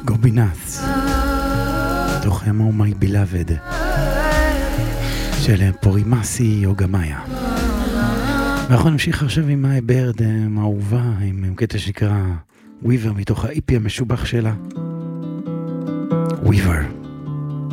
גובינס תוך ימו מי בלבד של פורימאסי או גמאיה. ואנחנו נמשיך עכשיו עם מאי ברד האהובה עם קטע שנקרא וויבר מתוך האיפי המשובח שלה וויבר.